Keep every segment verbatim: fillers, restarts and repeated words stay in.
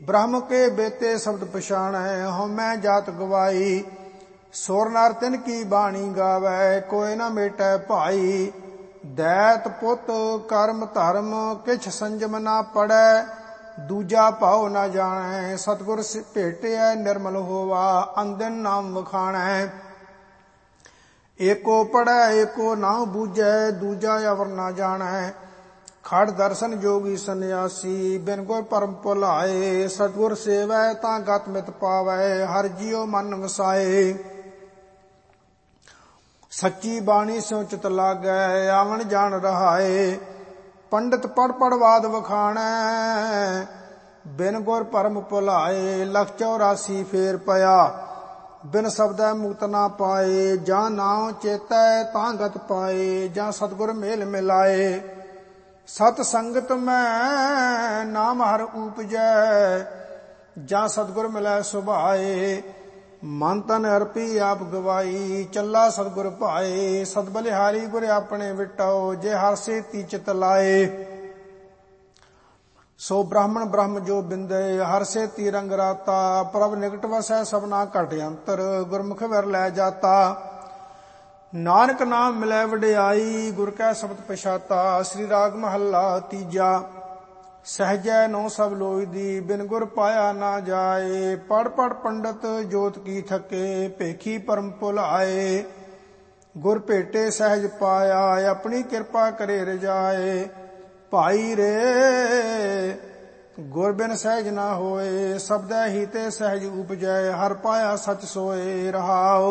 ब्रह्म के बेते शब्द पछाणै, हउमੈ जात गवाई। सुर नर तिन की बाणी गावै, कोय न मेटै भाई। दैत पुत कर्म धर्म, किछ संजम न पड़ै। दूजा भाव न जाणै, सतगुर भेटिਐ निर्मल होवा। अंदिन नाम वखाणै, एको पढ़ै एको ना बूझै। दूजा अवर न जाणै, खड़ दर्शन जोगी सन्यासी। बिन गुर परम भुलाए, सतगुर सेवै तां गत मित पावै। हर जियो मन वसाए, सच्ची बाणी स्यों चित लागै। आवन जान रहाए, पंडित पढ़ पढ़ वाद वखाणै। बिन गुर परम भुलाए, लख चौरासी फेर पया। बिन शब्दै मुक्त ना पाए, जां नाम चेतै तां गत पाए। जां सतगुर मेल मिलाए, सत संगत में नाम हर ऊपजै। जां सतगुर मिलै सुभाए, मन तन अर्पी आप गवाई। चला सतगुर भाए, सत बलिहारी गुर अपने विटाओ। जे हर से ती चित लाए, सो ब्राह्मण ब्रह्म जो बिंदे। हर से ती रंग राता, प्रभ निकट वसै सबना घट अंतर। गुरमुख वर लै जाता, नानक नाम मिलै वडियाई। गुर कै शब्द पछाता, श्री राग महला तीजा। सहजै नो सब लोई दी, बिन गुर पाया ना जाए। पढ़ पढ़ पंडित जोत की थके, भेखी परम भुलाए। गुर भेटे सहज पाया, अपनी कृपा करे रजाए। भाई रे गुर बिन सहज ना होए, शब्दै ही ते सहज उपजै। हर पाया सच सोए रहाओ,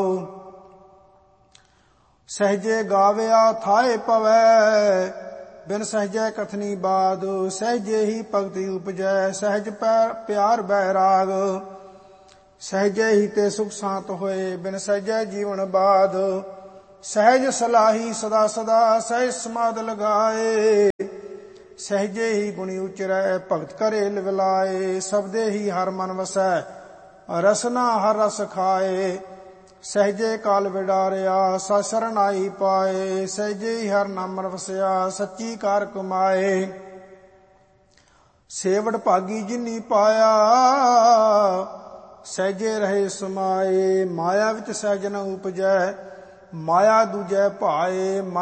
सहजे गाविया थाए पवै। बिन सहजै कथनी बाद, सहजे ही भगति उपजै। सहज प्यार बैराग, सहजे ही ते सुख शांत होए। बिन सहजै जीवन बाद, सहज सलाही सदा सदा। सहज समाध लगाए, सहजे ही गुणी उचरै। भगत करे लिवलाए, शब्दे ही हर मन वसै। रसना हर रस खाए, सहजे काल विडारिया। सत शरण आई पाए, सहजे ही हर नाम वसिया। सच्ची कार कमाए, सेवड़ भागी जिनी पाया। सहजे रहे समाए, माया विच सहज न उपजै। माया दूजै भाए,